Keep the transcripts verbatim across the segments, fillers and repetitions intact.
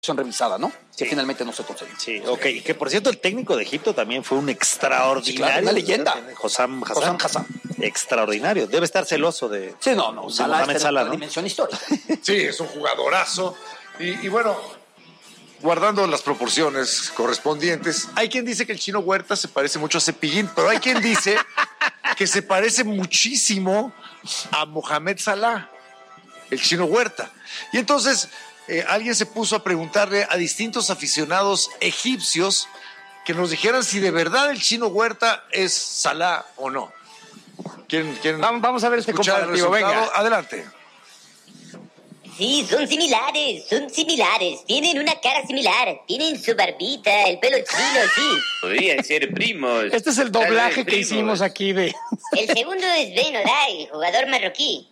revisada, ¿no? Sí. Que finalmente no se concedió. Sí, ok. Y que por cierto, el técnico de Egipto también fue un extraordinario. Sí, claro, una leyenda. Hossam Hassan. Hossam Hassan. Extraordinario. Debe estar celoso de. Sí, no, no. de Salah Mohamed está en Salah, otra ¿no? dimensión histórica. Sí, es un jugadorazo. Y, y bueno, guardando las proporciones correspondientes, hay quien dice que el Chino Huerta se parece mucho a Cepillín, pero hay quien dice que se parece muchísimo a Mohamed Salah, el Chino Huerta. Y entonces eh, alguien se puso a preguntarle a distintos aficionados egipcios que nos dijeran si de verdad el Chino Huerta es Salah o no. ¿Quieren, quieren Vamos, vamos a ver este escuchar el comparativo, resultado? venga. Adelante. Sí, son similares, son similares. Tienen una cara similar. Tienen su barbita, el pelo chino, sí. Podrían ser primos. Este es el doblaje que primos. hicimos aquí de... El segundo es Ben Oday, jugador marroquí.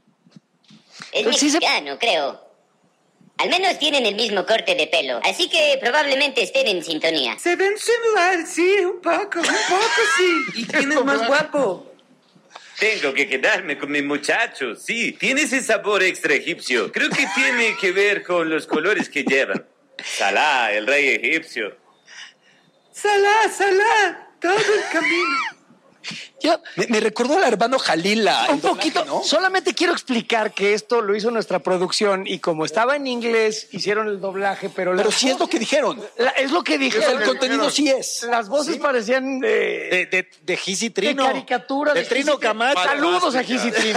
Es Pero sí se- mexicano, creo. Al menos tienen el mismo corte de pelo, así que probablemente estén en sintonía. Se ven similar, sí, un poco, un poco sí. ¿Y quién es más guapo? Tengo que quedarme con mi muchacho, sí. Tiene ese sabor extra egipcio. Creo que tiene que ver con los colores que llevan. Salah, el rey egipcio. Salah, Salah, todo el camino. Ya, me, me recordó al hermano Jalila. Un poquito, ¿no? Solamente quiero explicar que esto lo hizo nuestra producción y como estaba en inglés, hicieron el doblaje, pero... Pero las sí es lo que dijeron. la- es lo que dijeron. El contenido sí es. Las voces parecían de, De, de, de Gisi de Trino. caricatura. De Trino Gisi Trino. Camacho. Saludos a Gisi Trino.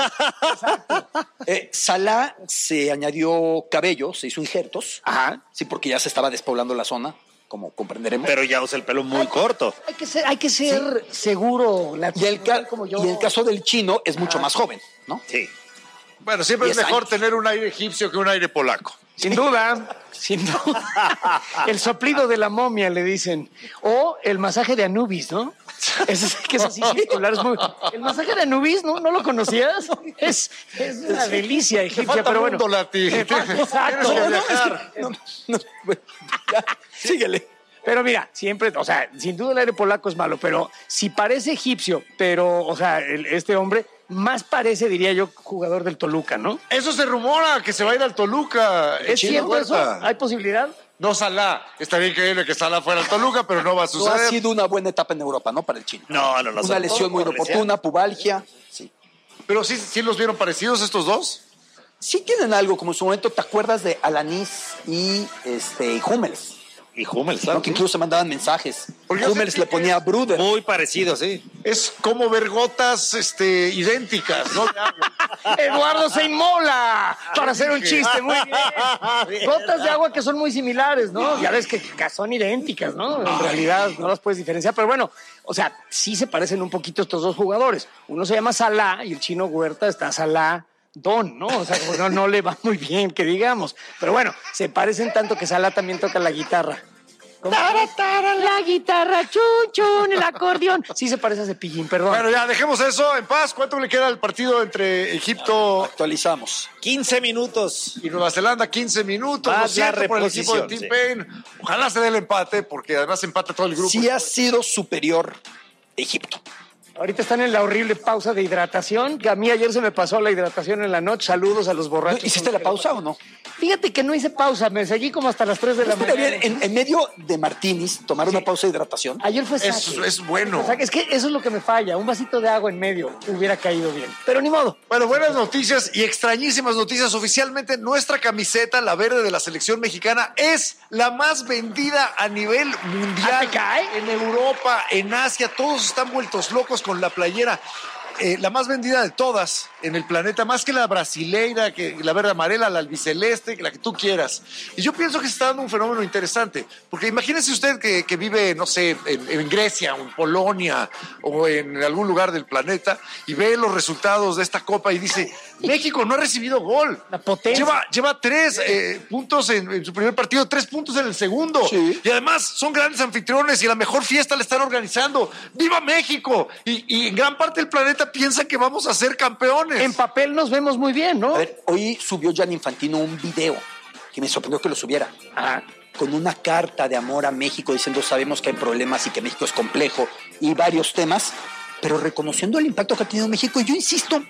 Eh, Salah se añadió cabello, se hizo injertos. Ajá. Sí, porque ya se estaba despoblando la zona, como comprenderemos. Pero ya usa el pelo muy corto. Hay que ser, hay que ser seguro. La, y, el ca- como yo. y el caso del chino es mucho más joven, ¿no? Sí. Bueno, siempre es diez mejor años. tener un aire egipcio que un aire polaco. Sin duda, sin duda. El soplido de la momia, le dicen. O el masaje de Anubis, ¿no? Es que es así circular. Es muy... El masaje de Anubis, ¿no? ¿No lo conocías? Es, es una delicia egipcia, falta pero bueno. mundo, Lati. Exacto. Tienes que No, no, viajar. No, no, bueno, ya, síguele. Pero mira, siempre, o sea, sin duda el aire polaco es malo, pero si parece egipcio, pero, o sea, el- este hombre más parece, diría yo, jugador del Toluca, ¿no? Eso se rumora, que se va a ir al Toluca. el ¿Es Chino cierto eso? Huerta. ¿Hay posibilidad? No Salah. Estaría increíble que Salah fuera al Toluca, pero no va a No ha suceder. sido una buena etapa en Europa, ¿no? Para el chino. No, no, no. Una sobre lesión todo muy por inoportuna, pubalgia. Sí. Pero sí, sí los vieron parecidos estos dos. Sí tienen algo, como en su momento, ¿te acuerdas de Alanis y este Hummels? Y Hummels, ¿No? claro. Que incluso se mandaban mensajes. Porque yo Hummels sentí le que ponía Bruder. Muy parecido, sí. Es como ver gotas este, idénticas, ¿no? De agua. Eduardo se inmola para hacer un chiste, muy bien. Gotas de agua que son muy similares, ¿no? Ya ves que son idénticas, ¿no? En realidad no las puedes diferenciar, pero bueno, o sea, sí se parecen un poquito estos dos jugadores. Uno se llama Salah y el chino Huerta está Salah Don, ¿no? O sea, como no, no le va muy bien, que digamos. Pero bueno, se parecen tanto que Salah también toca la guitarra. Tara, tara, la guitarra, chun, chun, el acordeón. Sí se parece a Cepillín, perdón. Bueno, ya dejemos eso en paz. ¿Cuánto le queda al partido entre Egipto Actualizamos. quince minutos. y Nueva Zelanda? quince minutos. Más Lo siento la por el equipo de reposición, Team sí. Payne. Ojalá se dé el empate, porque además empata todo el grupo. Sí ha sido superior Egipto. Ahorita están en la horrible pausa de hidratación, que a mí ayer se me pasó la hidratación en la noche. Saludos a los borrachos. ¿Hiciste la pausa o no? Fíjate que no hice pausa, me seguí como hasta las tres de la Estaría mañana. bien, en, en medio de martinis, tomar una pausa de hidratación. Ayer fue Es, saque. es bueno. O sea, es que eso es lo que me falla. Un vasito de agua en medio hubiera caído bien. Pero ni modo. Bueno, buenas noticias y extrañísimas noticias. Oficialmente, nuestra camiseta, la verde de la selección mexicana, es la más vendida a nivel mundial. ¿Ah, te cae? En Europa, en Asia, todos están vueltos locos con la playera. Eh, la más vendida de todas en el planeta, más que la brasileira, que la verde amarela, la albiceleste, la que tú quieras. Y yo pienso que se está dando un fenómeno interesante, porque imagínese usted que, que vive, no sé, en, en Grecia o en Polonia o en algún lugar del planeta y ve los resultados de esta copa y dice, México no ha recibido gol. La potencia. Lleva, lleva tres eh, puntos en, en su primer partido, tres puntos en el segundo. Sí. Y además son grandes anfitriones y la mejor fiesta la están organizando. ¡Viva México! Y, y en gran parte del planeta piensa que vamos a ser campeones. En papel nos vemos muy bien, ¿no? A ver, hoy subió Gianni Infantino un video que me sorprendió que lo subiera. Ah, Con una carta de amor a México diciendo sabemos que hay problemas y que México es complejo y varios temas, pero reconociendo el impacto que ha tenido México. Y yo insisto,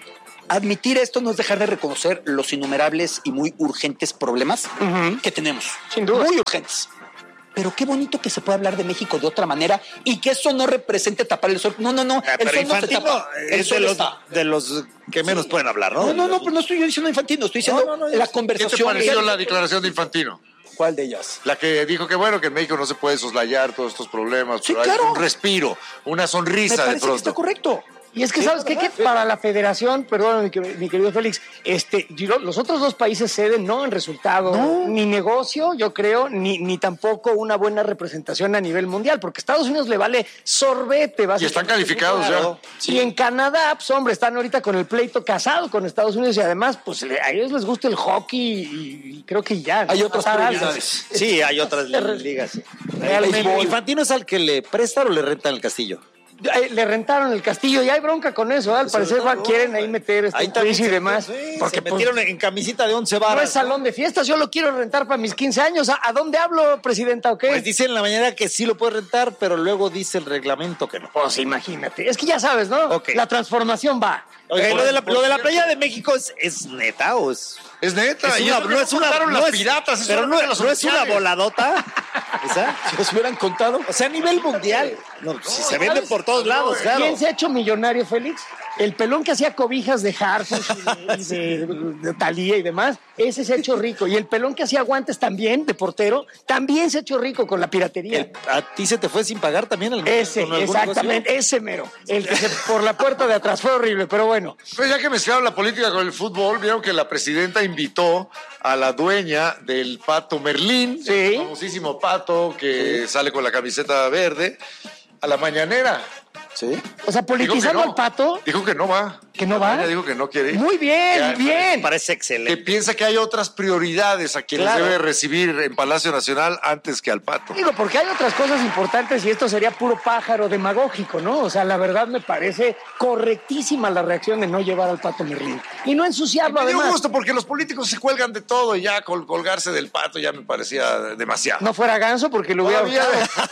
admitir esto no es dejar de reconocer los innumerables y muy urgentes problemas uh-huh. que tenemos. Sin duda. Muy urgentes. Pero qué bonito que se pueda hablar de México de otra manera y que eso no represente tapar el sol. No, no, no. Ah, el pero sol no se tapa. Es El sol de los, está. de los que menos sí. pueden hablar, ¿no? No, no, no, pero no estoy yo diciendo Infantino, estoy diciendo no, no, no, la conversación. ¿Qué te pareció la declaración de Infantino? ¿Cuál de ellas? La que dijo que bueno, que en México no se puede soslayar todos estos problemas, sí, pero claro. hay un respiro, una sonrisa Me de pronto. Que está correcto. Y es que, ¿sabes qué? Que para la federación, perdón, mi, mi querido Félix, este, los otros dos países ceden no en resultado, no. ni negocio, yo creo, ni, ni tampoco una buena representación a nivel mundial, porque Estados Unidos le vale sorbete. Y están calificados ya. Sí. Y en Canadá, pues hombre, están ahorita con el pleito casado con Estados Unidos y además, pues a ellos les gusta el hockey y, y creo que ya. Hay otras prioridades. Sí, hay otras ligas. Sí. Realmente. ¿Infantino es al que le prestan o le rentan el castillo? Le rentaron el castillo y hay bronca con eso, ¿eh? Al eso parecer no, no, quieren no, ahí meter este ahí juicio y demás. Sí, porque se metieron pues, en camisita de once varas. No es salón de fiestas, yo lo quiero rentar para mis quince años. ¿A, ¿a dónde hablo, presidenta, o qué? Pues dice en la mañana que sí lo puede rentar, pero luego dice el reglamento que no. Pues imagínate, es que ya sabes, ¿no? Okay. La transformación va. Okay, lo, de la, lo de la playa de México es, es neta o es... Es neta, es una, no es una, no las es, piratas, pero no, no es una voladota. ¿Esa? Si les hubieran contado. O sea, a nivel mundial. No, no, si se vende por todos lados, claro. ¿Quién se ha hecho millonario, Félix? El pelón que hacía cobijas de Harfus y de, de, de Thalía y demás, ese se ha hecho rico. Y el pelón que hacía guantes también, de portero, también se ha hecho rico con la piratería. El, ¿A ti se te fue sin pagar también? El, ese, exactamente, negocio? Ese mero. El que se, por la puerta de atrás fue horrible, pero bueno. Pues ya que mezclaron la política con el fútbol, vieron que la presidenta invitó a la dueña del Pato Merlín, sí. el famosísimo Pato que sí. sale con la camiseta verde, a la mañanera. Sí. O sea, politizando no. al Pato. Dijo que no va. ¿Que no va? Ella dijo que no quiere ir. Muy bien, ya, muy bien. Parece excelente. Que piensa que hay otras prioridades a quienes claro. debe recibir en Palacio Nacional antes que al Pato. Digo, porque hay otras cosas importantes y esto sería puro pájaro demagógico, ¿no? O sea, la verdad me parece correctísima la reacción de no llevar al Pato Merlín. Y no ensuciarlo, me dio además. gusto porque los políticos se cuelgan de todo y ya col colgarse del Pato ya me parecía demasiado. No fuera ganso porque lo hubiera gustado.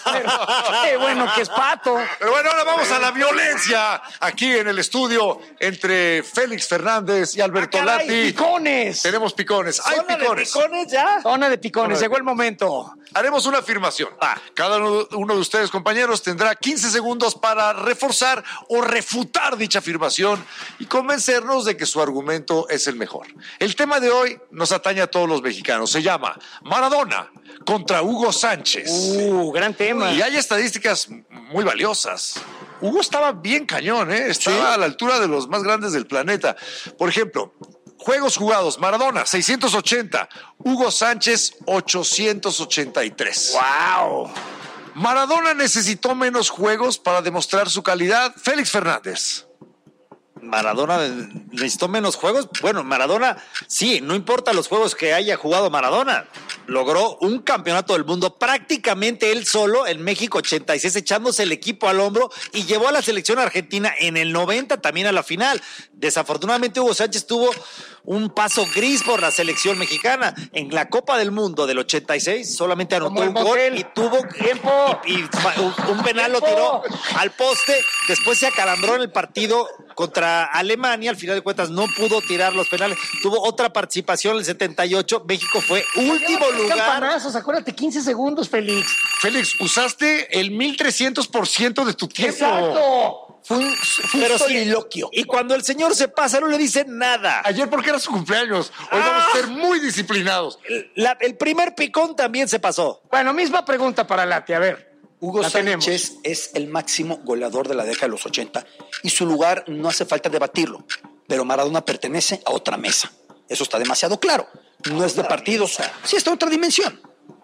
Qué bueno que es Pato. Pero bueno, ahora vamos a la violencia aquí en el estudio entre Félix Fernández y Alberto ah, caray, Lati. ¡Picones! Tenemos picones. Hay ¿Zona picones. de picones ya? Zona de picones. Llegó el momento. Haremos una afirmación. Ah. Cada uno, uno de ustedes, compañeros, tendrá quince segundos para reforzar o refutar dicha afirmación y convencernos de que su argumento es el mejor. El tema de hoy nos atañe a todos los mexicanos. Se llama Maradona contra Hugo Sánchez. Uh, gran tema. Y hay estadísticas muy valiosas. Hugo estaba bien cañón, ¿eh? Estaba ¿sí? a la altura de los más grandes del planeta. Por ejemplo, juegos jugados, Maradona, seiscientos ochenta, Hugo Sánchez, ochocientos ochenta y tres. ¡Wow! Maradona necesitó menos juegos para demostrar su calidad. Félix Fernández. Maradona necesitó menos juegos. Bueno, Maradona, sí, no importa los juegos que haya jugado Maradona. Logró un campeonato del mundo prácticamente él solo en México ochenta y seis, echándose el equipo al hombro y llevó a la selección argentina en el noventa también a la final. Desafortunadamente Hugo Sánchez tuvo un paso gris por la selección mexicana. En la Copa del Mundo del ochenta y seis solamente anotó un gol y tuvo tiempo y, y un, un penal ¿Tiempo? Lo tiró al poste. Después se acalambró en el partido contra Alemania. Al final de cuentas no pudo tirar los penales. Tuvo otra participación en el setenta y ocho. México fue último lugar. Campanazos, acuérdate, quince segundos, Félix. Félix, usaste el mil trescientos por ciento de tu tiempo. ¡Exacto! Fue un, fue Pero un soliloquio. Sí, y cuando el señor se pasa, no le dicen nada. Ayer porque era su cumpleaños. Hoy ah, vamos a ser muy disciplinados. El, la, el primer picón también se pasó. Bueno, misma pregunta para Lati. A ver. Hugo Sánchez tenemos. Es el máximo goleador de la década de los ochenta y su lugar no hace falta debatirlo. Pero Maradona pertenece a otra mesa. Eso está demasiado claro. No es de partidos. Sí está en otra dimensión.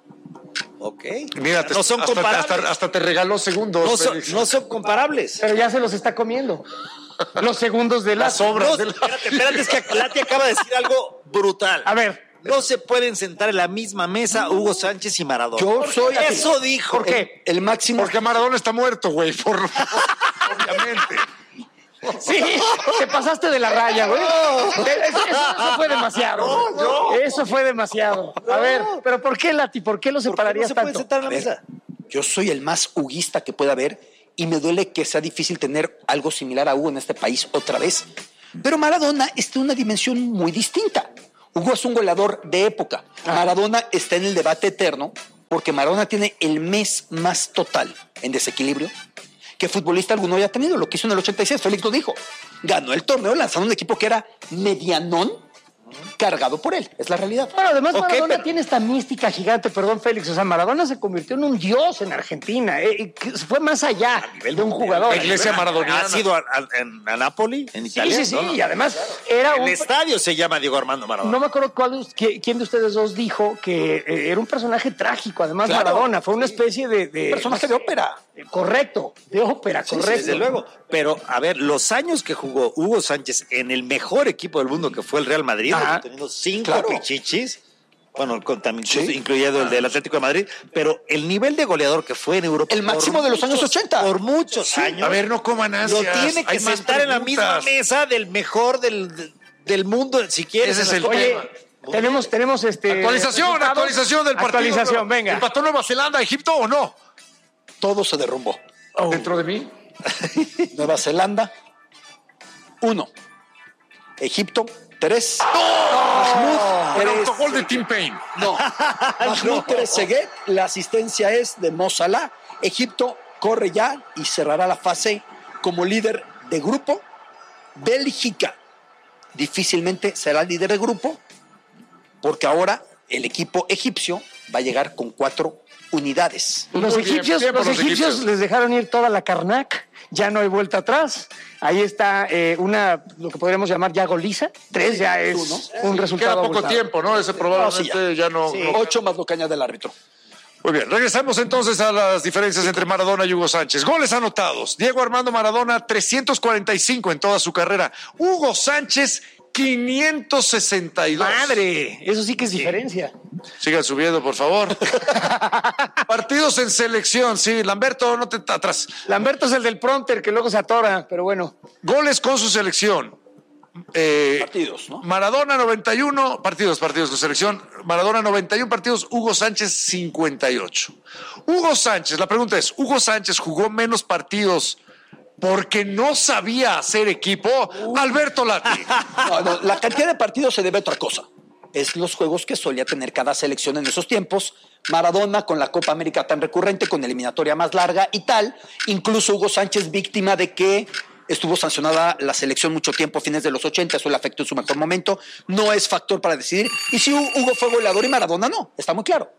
Ok. Mira, te, no son hasta, comparables. Hasta, hasta te regaló segundos. No son, no son comparables. Pero ya se los está comiendo. Los segundos de las obras. No, de la... Espérate, espérate, es que Lati acaba de decir algo brutal. A ver. No se pueden sentar en la misma mesa Hugo Sánchez y Maradona. Yo soy... Eso así. Dijo. ¿Por qué? El, el máximo... Porque Maradona está muerto, güey. Por... Obviamente. Sí, te pasaste de la raya, güey. Eso, eso, eso fue demasiado. No, no. Eso fue demasiado. A no. ver, pero ¿por qué, Lati? ¿Por qué lo separarías ¿Por qué no se tanto? puede sentar en la mesa? Yo soy el más huguista que pueda haber y me duele que sea difícil tener algo similar a Hugo en este país otra vez. Pero Maradona está en una dimensión muy distinta. Hugo es un goleador de época. Maradona está en el debate eterno porque Maradona tiene el mes más total en desequilibrio que futbolista alguno haya tenido. Lo que hizo en el ochenta y seis, Félix lo dijo. Ganó el torneo lanzando un equipo que era medianón, cargado por él. Es la realidad. Bueno, además Okay, Maradona pero... tiene esta mística gigante, perdón Félix, o sea, Maradona se convirtió en un dios en Argentina, eh, fue más allá de un jugador. La iglesia maradoniana. ¿Ha sido a, a, a Nápoli, en Italia? Sí, sí, sí, ¿no? y además era El un... estadio se llama Diego Armando Maradona. No me acuerdo cuál, quién de ustedes dos dijo que eh, era un personaje trágico, además Claro, Maradona, fue una especie de... de personaje de ópera. Correcto, de ópera, Sí, correcto. sí, desde luego. Pero, a ver, los años que jugó Hugo Sánchez en el mejor equipo del mundo, que fue el Real Madrid, Ajá. teniendo cinco Claro. pichichis, bueno, con, también Sí. incluyendo el del Atlético de Madrid, pero el nivel de goleador que fue en Europa... El máximo de los años ochenta. Por muchos años. A ver, no coman Lo ansias. tiene que Hay más sentar en la misma preguntas. mesa del mejor del, del mundo, si quieres. Ese es el Oye, tema. tenemos, tenemos este... Actualización, resultados. actualización del partido. Actualización, venga. ¿Empató Nueva Zelanda, Egipto o no? Todo se derrumbó. Oh. Dentro de mí. Nueva Zelanda, uno. Egipto, tres. Mahmoud, El tres. autogol de Tim Payne. No. Mahmoud Trezeguet, la asistencia es de Mo Salah. Egipto corre ya y cerrará la fase como líder de grupo. Bélgica difícilmente será el líder de grupo porque ahora el equipo egipcio va a llegar con cuatro unidades. Los Muy bien, egipcios, bien por los los egipcios egipcios. les dejaron ir toda la Karnak, ya no hay vuelta atrás. Ahí está eh, una, lo que podríamos llamar ya goliza. Tres ya es tú, un Queda resultado poco abultado. tiempo, ¿no? Ese probablemente No, sí, ya. no. Sí, no- ocho más lo que añade el árbitro. Muy bien, regresamos entonces a las diferencias entre Maradona y Hugo Sánchez. Goles anotados. Diego Armando Maradona, trescientos cuarenta y cinco en toda su carrera. Hugo Sánchez, quinientos sesenta y dos. ¡Madre! Eso sí que es diferencia. Sigan subiendo, por favor. Partidos en selección, sí. Lamberto, no te atrás. Lamberto es el del prompter que luego se atora, pero bueno. Goles con su selección. Eh, Partidos, ¿no? Maradona noventa y uno partidos, partidos con selección. Maradona noventa y uno partidos, Hugo Sánchez cincuenta y ocho. Hugo Sánchez, la pregunta es, ¿Hugo Sánchez jugó menos partidos porque no sabía hacer equipo? Alberto Lati. No, no, la cantidad de partidos se debe a otra cosa. Es los juegos que solía tener cada selección en esos tiempos. Maradona con la Copa América tan recurrente, con eliminatoria más larga y tal. Incluso Hugo Sánchez víctima de que estuvo sancionada la selección mucho tiempo, a fines de los ochenta, eso le afectó en su mejor momento. No es factor para decidir. Y si Hugo fue goleador y Maradona no, está muy claro.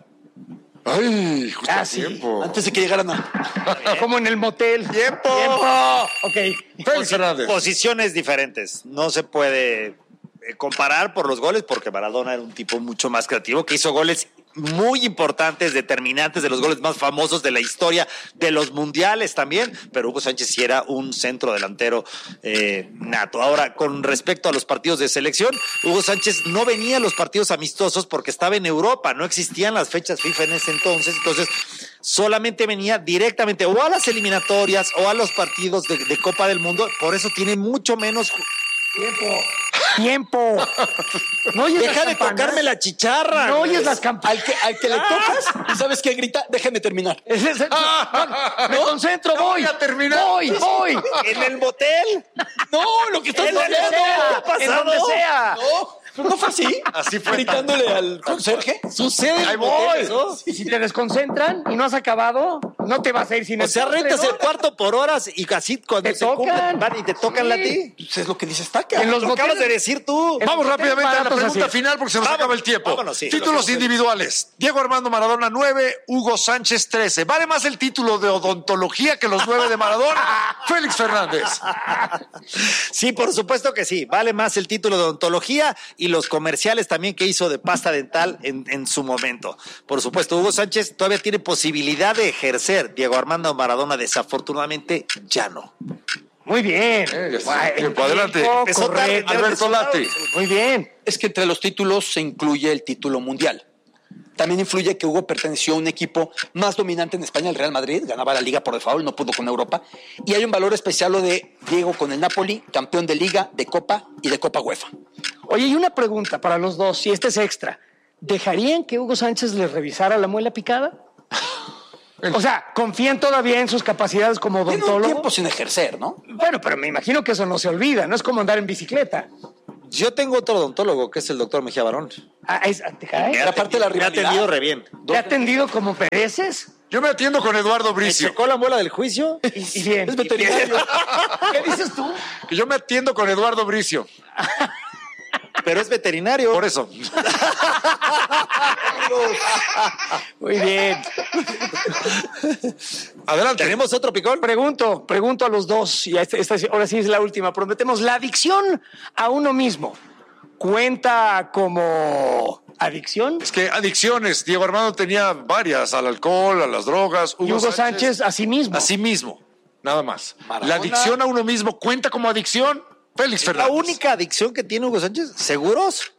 Ay, justo Ah, a sí. tiempo. Antes de que llegaran a... Como en el motel. ¡Tiempo! ¡Tiempo! Ok. Félix Fernández. Posiciones diferentes. No se puede eh, comparar por los goles porque Maradona era un tipo mucho más creativo que hizo goles muy importantes, determinantes, de los goles más famosos de la historia de los mundiales también, pero Hugo Sánchez sí era un centro delantero eh, nato. Ahora, con respecto a los partidos de selección, Hugo Sánchez no venía a los partidos amistosos porque estaba en Europa, no existían las fechas FIFA en ese entonces, entonces solamente venía directamente o a las eliminatorias o a los partidos de, de Copa del Mundo, por eso tiene mucho menos... Tiempo. Tiempo. No oyes Deja las de campanas? tocarme la chicharra. No güey. oyes las campanas. Al que, al que le tocas, ¿y sabes qué grita? Déjame terminar. Ese es el- no, me concentro, No voy. voy a terminar. Voy, voy. ¿En el motel? No, lo que estás En donde haciendo. sea, ¿Qué ha en pasado? donde sea. No, pero no fue así. Así fue. Gritándole al conserje. Sucede Ahí en voy. moteles, ¿no? Si te desconcentran y no has acabado, no te vas a ir sin O el sea, postre, rentas ¿no? el cuarto por horas y así cuando Te se tocan. cumplen, van y te tocan Sí. la ti. Pues es lo que dice Staca. En los Lo acabas moteles- de decir tú. En- Vamos los rápidamente a la baratos pregunta así. final porque se nos Vamos, acaba el tiempo. vámonos, sí, Títulos lo que- individuales. Diego Armando Maradona nueve, Hugo Sánchez trece. ¿Vale más el título de odontología que los nueve de Maradona? Félix Fernández. Sí, por supuesto que sí. Vale más el título de odontología y los comerciales también que hizo de pasta dental en, en su momento. Por supuesto, Hugo Sánchez todavía tiene posibilidad de ejercer. Diego Armando Maradona, desafortunadamente, ya no. Muy bien. Eh, ya está. Guay, Tiempo, adelante. tiempo, Empezó tarde, correcto. Alberto Lati. Muy bien. Es que entre los títulos se incluye el título mundial. También influye que Hugo perteneció a un equipo más dominante en España, el Real Madrid, ganaba la Liga por default, no pudo con Europa. Y hay un valor especial lo de Diego con el Napoli, campeón de Liga, de Copa y de Copa UEFA. Oye, y una pregunta para los dos, si este es extra. ¿Dejarían que Hugo Sánchez les revisara la muela picada? O sea, confían todavía en sus capacidades como Tiene un odontólogo. tiempo sin ejercer, ¿no? Bueno, pero me imagino que eso no se olvida, no es como andar en bicicleta. Yo tengo otro odontólogo, que es el doctor Mejía Barón. Ah, es, ¿te cae? Me ha aparte de la atendido- me ha rivalidad. atendido re bien. ¿Te ha atendido como pereces? Yo me atiendo con Eduardo Me Bricio. checó la muela del juicio. Y, y bien. Es veterinario. ¿Qué dices tú? Que yo me atiendo con Eduardo Bricio. Pero es veterinario. Por eso. Muy bien. Adelante. ¿Tenemos otro picón? Pregunto, pregunto a los dos, y esta, esta- ahora sí es la última. Prometemos, ¿la adicción a uno mismo cuenta como adicción? Es que adicciones, Diego Armando tenía varias, al alcohol, a las drogas. Y Hugo Sánchez a sí mismo. a sí mismo, nada más. Maradona. La adicción a uno mismo cuenta como adicción. Félix La Fernández. única adicción que tiene Hugo Sánchez, ¿seguros?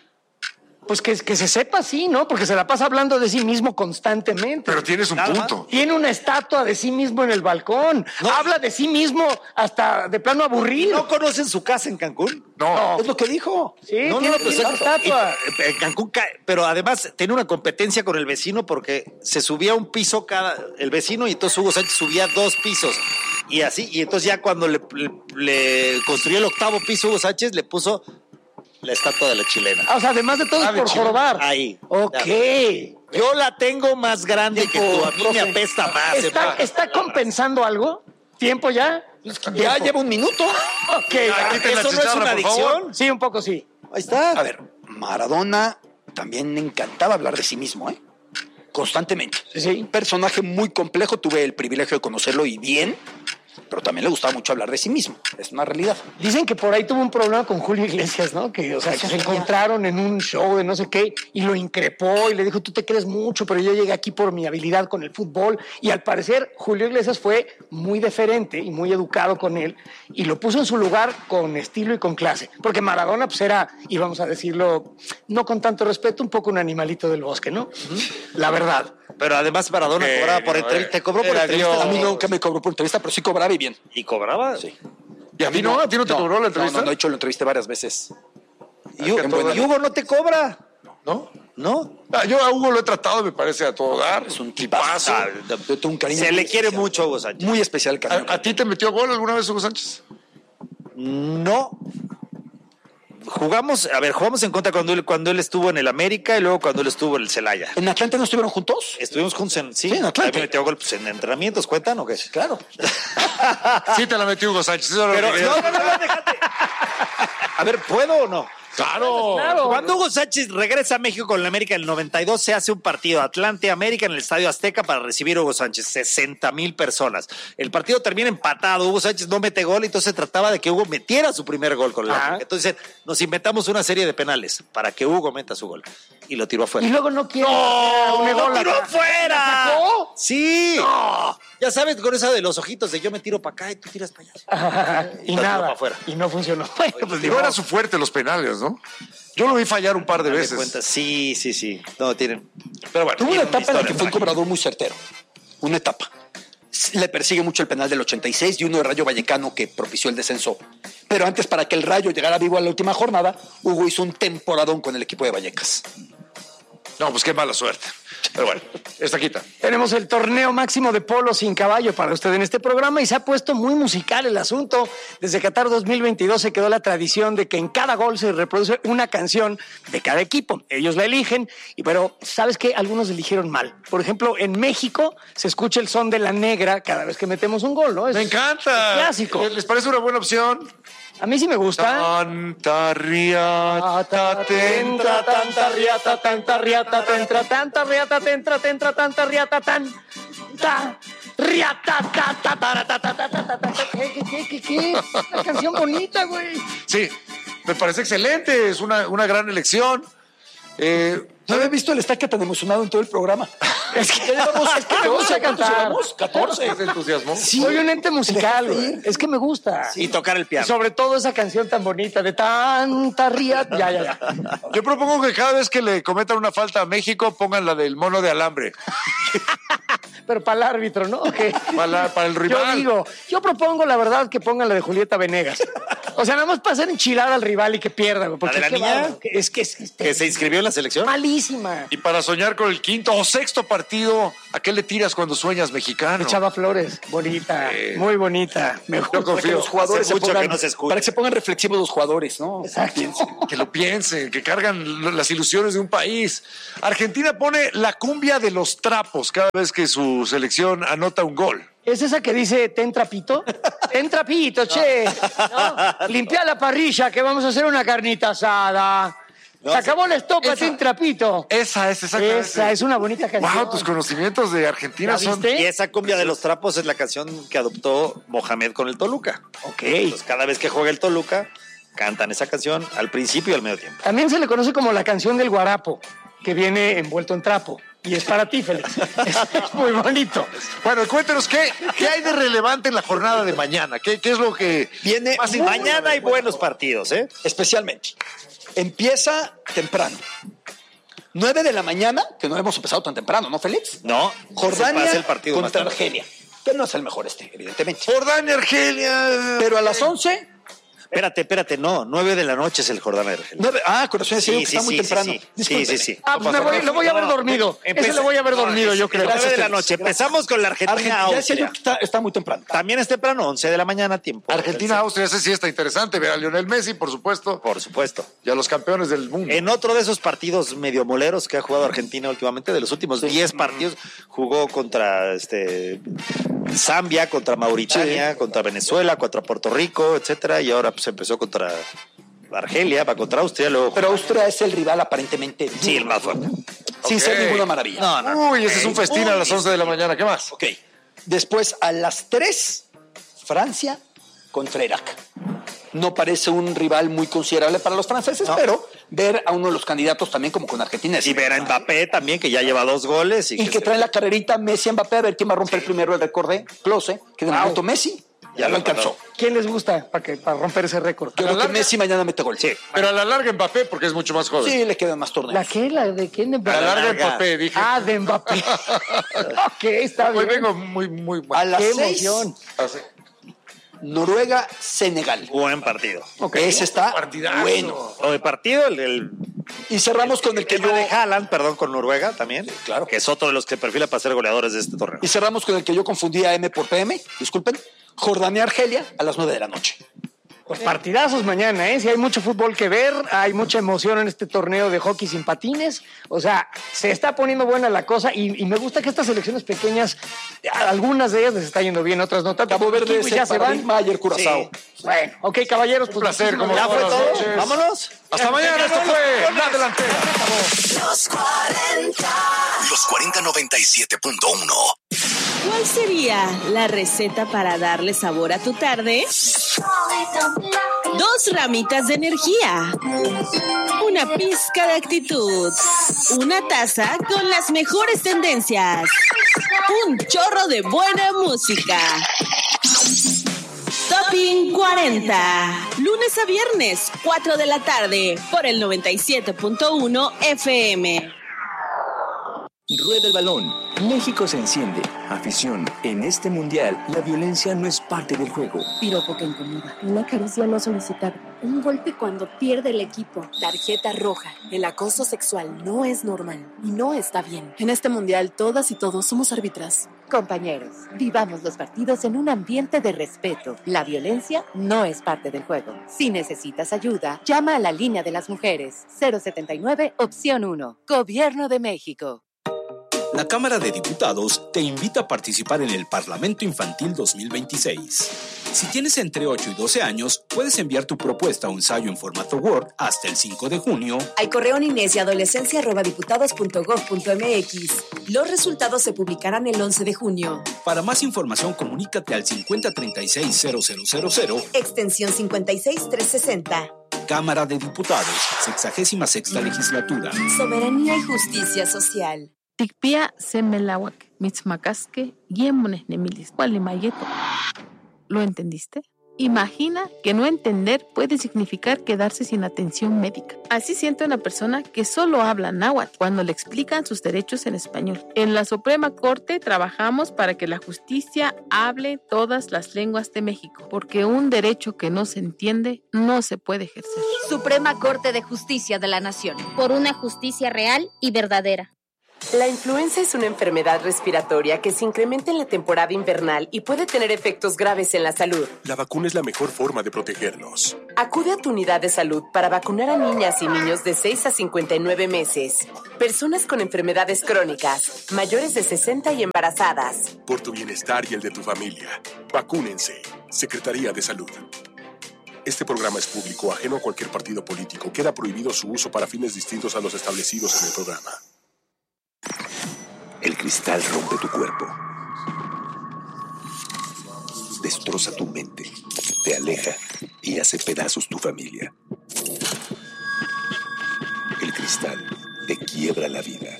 Pues que, que se sepa así, ¿no? Porque se la pasa hablando de sí mismo constantemente. Pero tienes un Nada punto. Tiene una estatua de sí mismo en el balcón. Habla de sí mismo hasta de plano aburrido. ¿No conocen su casa en Cancún? No. Es lo que dijo. Sí, No, tiene, no, pues, tiene una estatua. y- en Cancún, ca- pero además tiene una competencia con el vecino porque se subía un piso cada el vecino y entonces Hugo Sánchez subía dos pisos y así y entonces ya cuando le, le- le construyó el octavo piso Hugo Sánchez le puso la estatua de la chilena. Ah, o sea, además de todo, Ah, es de por Chile. jorobar. Ahí. Ok. Yo la tengo más grande que tú, a mí me Profe, apesta más. ¿Está, eh, ¿Está compensando algo? ¿Tiempo ya? Ya lleva un minuto. Ok. Aquí te la ¿Eso no es chicharra, una por favor. adicción? Sí, un poco sí. Ahí está. A ver, Maradona también le encantaba hablar de sí mismo, ¿eh? Constantemente. Sí, sí. Un personaje muy complejo, tuve el privilegio de conocerlo y bien, pero también le gustaba mucho hablar de sí mismo. Es una realidad. Dicen que por ahí tuvo un problema con Julio Iglesias, ¿no? Que, o sea, que se encontraron en un show de no sé qué y lo increpó y le dijo, tú te crees mucho, pero yo llegué aquí por mi habilidad con el fútbol. Y al parecer Julio Iglesias fue muy deferente y muy educado con él y lo puso en su lugar con estilo y con clase. Porque Maradona, pues era, y vamos a decirlo, no con tanto respeto, un poco un animalito del bosque, ¿no? La verdad. Pero además Maradona Eh, cobraba por no, entrevista, eh, te cobró por era entrevista. A mí Dios. nunca me cobró por entrevista, pero sí cobraba y bien. ¿Y cobraba? Sí. ¿Y a mí no? ¿A ti no te cobró la entrevista? No, no, de hecho lo entrevisté varias veces. ¿Y, Hugo- En buena- y Hugo no te cobra? ¿No? ¿No? Ah, yo a Hugo lo he tratado, me parece, a todo dar. Es un tipazo. Ah, Yo tengo un cariño Se muy le quiere especial. mucho a Hugo Sánchez. Muy especial cariño. ¿A, a ti te metió gol alguna vez Hugo Sánchez? No. Jugamos, a ver, jugamos en contra cuando él, cuando él estuvo en el América y luego cuando él estuvo en el Celaya. ¿En Atlante no estuvieron juntos? Estuvimos juntos en, sí, Sí, en Atlante. ahí me metió gol pues, en entrenamientos, ¿cuentan o qué? Claro. Sí te la metió Hugo Sánchez. Eso era lo Pero que no, quería. no, no, no, déjate. A ver, ¿puedo o no? Claro. Claro. Cuando Hugo Sánchez regresa a México con la América en el noventa y dos, se hace un partido Atlante-América en el Estadio Azteca para recibir a Hugo Sánchez, sesenta mil personas. El partido termina empatado, Hugo Sánchez no mete gol, entonces trataba de que Hugo metiera su primer gol con la Ajá. América. Entonces nos inventamos una serie de penales para que Hugo meta su gol. Y lo tiró afuera. Y luego no quiere. ¡No! un ¡Lo ególatra. tiró afuera! ¿La sacó? ¡Sí! Ya sabes, con esa de los ojitos de yo me tiro para acá y tú tiras para allá. Y Lo tiró nada. para afuera. Y no funcionó. Bueno, pues No era su fuerte los penales, ¿no? Yo lo vi fallar un par de Dale veces. cuenta. Sí, sí, sí. No, tienen. Pero bueno. Tuvo una Tiene una etapa en la que historia fue un trágica. cobrador muy certero. Una etapa. Le persigue mucho el penal del ochenta y seis y uno de Rayo Vallecano que propició el descenso. Pero antes, para que el Rayo llegara vivo a la última jornada, Hugo hizo un temporadón con el equipo de Vallecas. No, pues qué mala suerte. Pero bueno, esta quita. Tenemos el torneo máximo de polo sin caballo para usted en este programa y se ha puesto muy musical el asunto. Desde Qatar dos mil veintidós se quedó la tradición de que en cada gol se reproduce una canción de cada equipo. Ellos la eligen, y pero ¿sabes qué? Algunos eligieron mal. Por ejemplo, en México se escucha el son de la negra cada vez que metemos un gol, ¿no? Es Me encanta. es clásico. ¿Les parece una buena opción? A mí sí me gusta. Tanta riata, Tentra, tanta riata, tanta riata, tentra, tanta riata, tentra, tentra, tanta riata, tan, ta, riata, ta, ta, ta, ta, ta, ta, ta, ta, ta. ¿Qué, qué, qué, qué, qué? Una canción bonita, güey. Sí, me parece excelente. Es una, una gran elección. Eh, No había visto el estaca tan emocionado en todo el programa. Es que, es que me gusta ¿Cuántos cantar. llevamos? catorce. ¿Se entusiasmó? Soy un ente musical, güey. Es que me gusta. Y tocar el Y piano. sobre todo esa canción tan bonita de tanta riata. Ya, ya, ya. Yo propongo que cada vez que le cometan una falta a México pongan la del mono de alambre. Pero para el árbitro, ¿no? Que- Para, la- para el rival. Yo digo, yo propongo la verdad que pongan la de Julieta Venegas. O sea, nada más para hacer enchilada al rival y que pierda, güey. Porque ¿La de la qué niña? bárbaro, que- Es que es, es Que se inscribió en la selección. malísima. Y para soñar con el quinto o sexto partido ¿A qué le tiras cuando sueñas mexicano? Echaba flores. Bonita, Eh, muy bonita. Me gusta. Yo confío. Que los jugadores Hace se mucho pongan, que no se escucha. para que se pongan reflexivos los jugadores, ¿no? Exacto. Que lo piensen, que cargan las ilusiones de un país. Argentina pone la cumbia de los trapos cada vez que su selección anota un gol. ¿Es esa que dice ten trapito? Ten trapito, che. ¿No? Limpia la parrilla que vamos a hacer una carnita asada. Se acabó la estopa, esa- ten trapito. Esa es exactamente. Esa es una bonita canción. Wow, tus conocimientos de Argentina ¿Ya son. viste? Y esa cumbia de los trapos es la canción que adoptó Mohamed con el Toluca. Ok. Entonces, cada vez que juega el Toluca, cantan esa canción al principio y al medio tiempo. También se le conoce como la canción del guarapo, que viene envuelto en trapo. Y es para ti, Félix. Es, es muy bonito. Bueno, cuéntenos qué, qué hay de relevante en la jornada de mañana. ¿Qué, qué es lo que Viene más muy- Mañana hay buenos partidos, ¿eh? especialmente. Empieza temprano. nueve de la mañana, que no hemos empezado tan temprano, ¿no, Félix? No, Jordania es el partido más contra tarde. Argelia, que no es el mejor este, evidentemente. Jordania, Argelia? Pero a las once, Espérate, espérate, no, nueve de la noche es el Jordania de Argelia. nueve, ah, corazón, Sí, que sí, está muy sí, temprano. sí, sí. Discúlpeme. Sí, sí, sí. Ah, pues me voy, lo voy a haber dormido. Ese lo voy a haber dormido, yo creo. nueve de la Félix. noche. Empezamos con la Argentina, ya decía Argentina-Austria. yo que está, está muy temprano. También es temprano, once de la mañana, tiempo. Argentina, Austria, ese sí está interesante. Ver a Lionel Messi, por supuesto. Por supuesto. Y a los campeones del mundo. En otro de esos partidos medio moleros que ha jugado Argentina últimamente, de los últimos diez partidos, jugó contra este Zambia, contra Mauritania, contra Venezuela, contra Puerto Rico, etcétera, y ahora pues empezó contra Argelia, va contra Austria, luego Pero Austria es el rival aparentemente. sí, el más fuerte. Sin ser Ok. ninguna maravilla. No, no, no. Uy, ese es un festín a las once de la mañana. ¿Qué más? Ok. Después, a las tres, Francia contra Irak. No parece un rival muy considerable para los franceses, No. pero ver a uno de los candidatos también como con Argentina. es- Y ver a Mbappé también, que ya lleva dos goles. Y, Y que se- traen la carrerita Messi-Mbappé a ver quién va a romper primero el récord de Klose, que de Wow. momento Messi ya lo alcanzó. ¿Quién les gusta para, que, para romper ese récord? Yo creo que larga- Messi mañana mete gol. Sí, Pero a la larga Mbappé, porque es mucho más joven. sí le quedan más ¿La torneos. qué? ¿La de quién? A la larga larga. Mbappé, dije. Ah, de Mbappé. Ok, está Hoy bien. vengo muy, muy A las Qué seis, emoción. Así. Noruega-Senegal. Buen partido. Ese está Partidazo. bueno. O de partido, el, el Y cerramos con el que tema yo... de Haaland, perdón, con Noruega también. claro. Que es otro de los que perfila para ser goleadores de este torneo. Y cerramos con el que yo confundía M por P M, disculpen. Jordania-Argelia a las nueve de la noche. Pues partidazos mañana, ¿eh? Si hay mucho fútbol que ver, hay mucha emoción en este torneo de hockey sin patines. O sea, se está poniendo buena la cosa y, y me gusta que estas selecciones pequeñas, algunas de ellas les está yendo bien, otras no tanto. Cabo Verde Kiwis ya se van. Mayer Curazao. Sí. Bueno, ok, caballeros, pues Un placer, como ¿Ya fue todas las todo? noches. Vámonos. Hasta mañana, esto fue La Delantera. Los cuarenta. Los cuarenta noventa y siete punto uno. ¿Cuál sería la receta para darle sabor a tu tarde? Dos ramitas de energía, una pizca de actitud, una taza con las mejores tendencias, un chorro de buena música. Topping cuarenta, lunes a viernes, cuatro de la tarde, por el noventa y siete punto uno F M. Rueda el balón. México se enciende. Afición. En este mundial, la violencia no es parte del juego. Piropo que incomoda. Una caricia no solicitada. Un golpe cuando pierde el equipo. Tarjeta roja. El acoso sexual no es normal y no está bien. En este mundial, todas y todos somos árbitras. Compañeros, vivamos los partidos en un ambiente de respeto. La violencia no es parte del juego. Si necesitas ayuda, llama a la línea de las mujeres. cero setenta y nueve, opción uno. Gobierno de México. La Cámara de Diputados te invita a participar en el Parlamento Infantil dos mil veintiséis. Si tienes entre ocho y doce años, puedes enviar tu propuesta o ensayo en formato Word hasta el cinco de junio. Al correo niñez y adolescencia arroba diputados punto gov punto mx. Los resultados se publicarán el once de junio. Para más información, comunícate al cincuenta treinta y seis cero cero cero cero. Extensión cincuenta y seis trescientos sesenta. Cámara de Diputados, sexagésima sexta legislatura. Soberanía y justicia social. Tikpia semelawak, mitzmacasque, yemones nemilis, mayeto. ¿Lo entendiste? Imagina que no entender puede significar quedarse sin atención médica. Así siente una persona que solo habla náhuatl cuando le explican sus derechos en español. En la Suprema Corte trabajamos para que la justicia hable todas las lenguas de México, porque un derecho que no se entiende no se puede ejercer. Suprema Corte de Justicia de la Nación. Por una justicia real y verdadera. La influenza es una enfermedad respiratoria que se incrementa en la temporada invernal y puede tener efectos graves en la salud. La vacuna es la mejor forma de protegernos. Acude a tu unidad de salud para vacunar a niñas y niños de seis a cincuenta y nueve meses, personas con enfermedades crónicas, mayores de sesenta y embarazadas. Por tu bienestar y el de tu familia, vacúnense. Secretaría de Salud. Este programa es público, ajeno a cualquier partido político. Queda prohibido su uso para fines distintos a los establecidos en el programa. El cristal rompe tu cuerpo. Destroza tu mente, te aleja y hace pedazos tu familia. El cristal te quiebra la vida.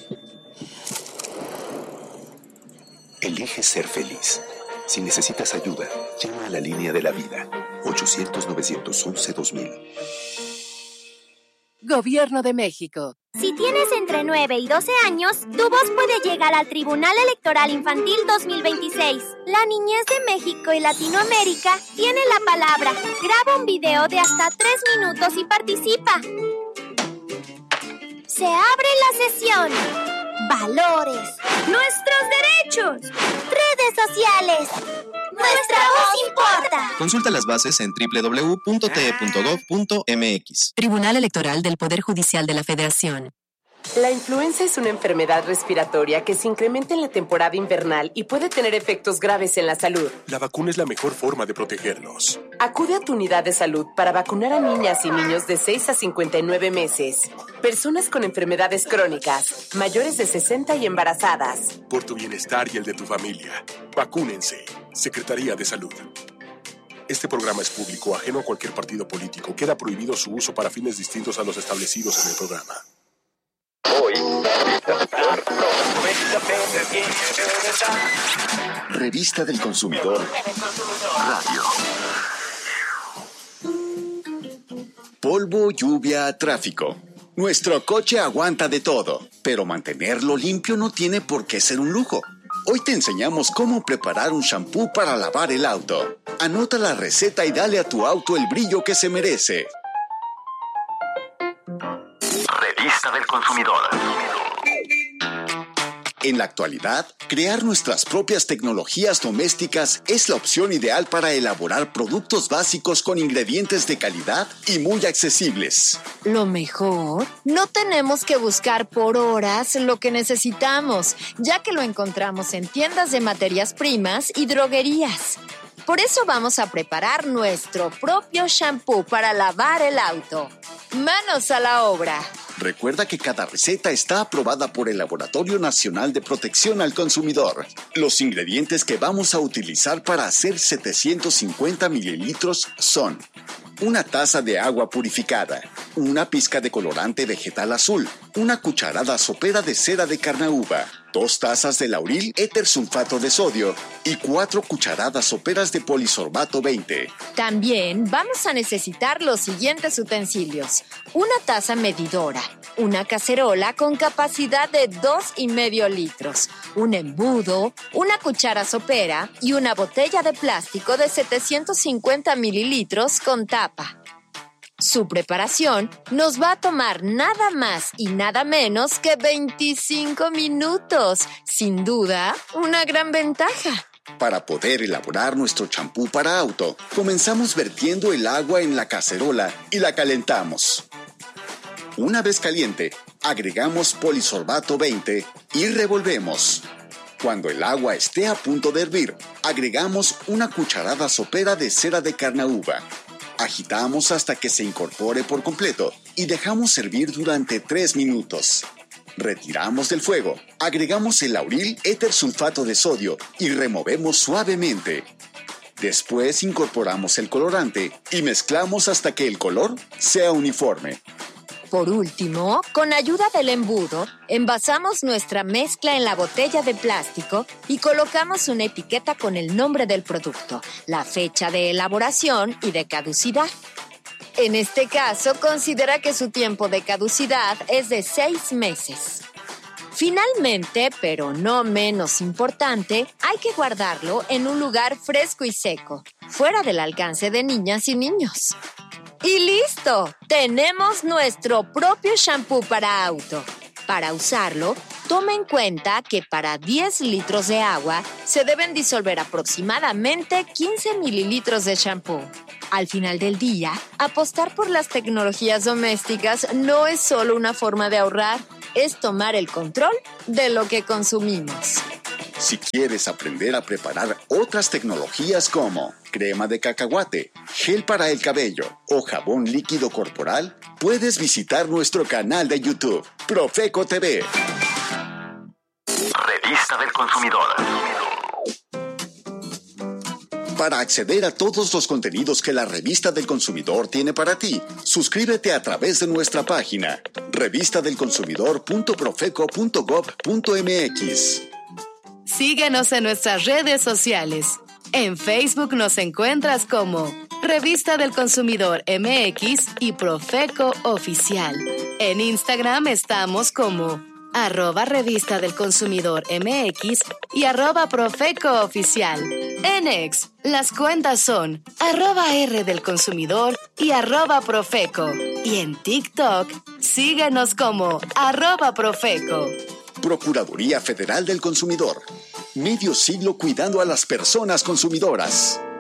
Elige ser feliz. Si necesitas ayuda, llama a la línea de la vida. ochocientos, novecientos once, dos mil. Gobierno de México. Si tienes entre nueve y doce años, tu voz puede llegar al Tribunal Electoral Infantil dos mil veintiséis. La niñez de México y Latinoamérica tiene la palabra. Graba un video de hasta tres minutos y participa. Se abre la sesión. Valores. Nuestros derechos. Redes sociales. Nuestra voz importa. Consulta las bases en doble u doble u doble u punto t e punto gov punto m x. Tribunal Electoral del Poder Judicial de la Federación. La influenza es una enfermedad respiratoria que se incrementa en la temporada invernal y puede tener efectos graves en la salud. La vacuna es la mejor forma de protegernos. Acude a tu unidad de salud para vacunar a niñas y niños de seis a cincuenta y nueve meses, personas con enfermedades crónicas, mayores de sesenta y embarazadas. Por tu bienestar y el de tu familia, vacúnense. Secretaría de Salud. Este programa es público, ajeno a cualquier partido político. Queda prohibido su uso para fines distintos a los establecidos en el programa. Hoy, Revista del Consumidor Radio. Polvo, lluvia, tráfico. Nuestro coche aguanta de todo, pero mantenerlo limpio no tiene por qué ser un lujo. Hoy te enseñamos cómo preparar un shampoo para lavar el auto. Anota la receta y dale a tu auto el brillo que se merece. Revista del Consumidor. En la actualidad, crear nuestras propias tecnologías domésticas es la opción ideal para elaborar productos básicos con ingredientes de calidad y muy accesibles. Lo mejor, no tenemos que buscar por horas lo que necesitamos, ya que lo encontramos en tiendas de materias primas y droguerías. Por eso vamos a preparar nuestro propio shampoo para lavar el auto. ¡Manos a la obra! Recuerda que cada receta está aprobada por el Laboratorio Nacional de Protección al Consumidor. Los ingredientes que vamos a utilizar para hacer setecientos cincuenta mililitros son: una taza de agua purificada, una pizca de colorante vegetal azul, una cucharada sopera de cera de carnauba, dos tazas de lauril éter sulfato de sodio y cuatro cucharadas soperas de polisorbato veinte. También vamos a necesitar los siguientes utensilios: una taza medidora, una cacerola con capacidad de dos y medio litros, un embudo, una cuchara sopera y una botella de plástico de setecientos cincuenta mililitros con tapa. Su preparación nos va a tomar nada más y nada menos que veinticinco minutos. Sin duda, una gran ventaja. Para poder elaborar nuestro champú para auto, comenzamos vertiendo el agua en la cacerola y la calentamos. Una vez caliente, agregamos polisorbato veinte y revolvemos. Cuando el agua esté a punto de hervir, agregamos una cucharada sopera de cera de carnauba. Agitamos hasta que se incorpore por completo y dejamos hervir durante tres minutos. Retiramos del fuego, agregamos el lauril éter sulfato de sodio y removemos suavemente. Después incorporamos el colorante y mezclamos hasta que el color sea uniforme. Por último, con ayuda del embudo, envasamos nuestra mezcla en la botella de plástico y colocamos una etiqueta con el nombre del producto, la fecha de elaboración y de caducidad. En este caso, considera que su tiempo de caducidad es de seis meses. Finalmente, pero no menos importante, hay que guardarlo en un lugar fresco y seco, fuera del alcance de niñas y niños. ¡Y listo! Tenemos nuestro propio shampoo para auto. Para usarlo, toma en cuenta que para diez litros de agua se deben disolver aproximadamente quince mililitros de shampoo. Al final del día, apostar por las tecnologías domésticas no es solo una forma de ahorrar, es tomar el control de lo que consumimos. Si quieres aprender a preparar otras tecnologías como crema de cacahuate, gel para el cabello o jabón líquido corporal, puedes visitar nuestro canal de YouTube, Profeco T V. Revista del Consumidor. Para acceder a todos los contenidos que la Revista del Consumidor tiene para ti, suscríbete a través de nuestra página revista del consumidor punto profeco punto gob punto mx. Síguenos en nuestras redes sociales. En Facebook nos encuentras como Revista del Consumidor M X y Profeco Oficial. En Instagram estamos como arroba Revista del Consumidor M X y arroba Profeco Oficial. En X, las cuentas son arroba R del Consumidor y arroba Profeco. Y en TikTok, síguenos como arroba Profeco. Procuraduría Federal del Consumidor. Medio siglo cuidando a las personas consumidoras.